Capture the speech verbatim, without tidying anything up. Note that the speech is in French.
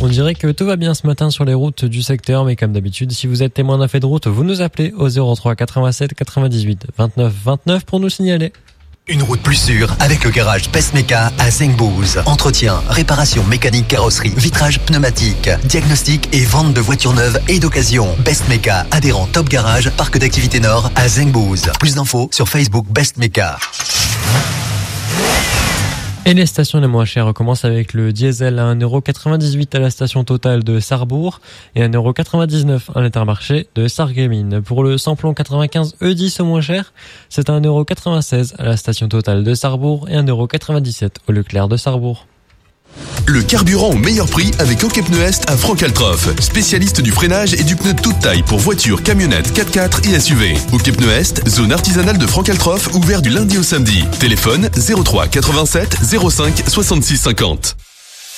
On dirait que tout va bien ce matin sur les routes du secteur, mais comme d'habitude, si vous êtes témoin d'un fait de route, vous nous appelez au zéro trois quatre-vingt-sept quatre-vingt-dix-huit vingt-neuf vingt-neuf pour nous signaler. Une route plus sûre avec le garage Best Meca à Zengbouz. Entretien, réparation mécanique, carrosserie, vitrage pneumatique, diagnostic et vente de voitures neuves et d'occasion. Best Meca, adhérent Top Garage, parc d'activités Nord à Zengbouz. Plus d'infos sur Facebook Best Meca. Et les stations les moins chères commencent avec le diesel à un euro quatre-vingt-dix-huit à la station Total de Sarrebourg et un euro quatre-vingt-dix-neuf à l'Intermarché de Sarreguemines. Pour le samplon quatre-vingt-quinze E dix au moins cher, c'est un euro quatre-vingt-seize à la station Total de Sarrebourg et un euro quatre-vingt-dix-sept au Leclerc de Sarrebourg. Le carburant au meilleur prix avec OK Pneus Est à Franck-Altroff, spécialiste du freinage et du pneu de toute taille pour voitures, camionnettes, quatre-quatre et S U V. OK Pneus Est, zone artisanale de Franck-Altroff, ouvert du lundi au samedi. Téléphone zéro trois quatre-vingt-sept zéro cinq soixante-six cinquante.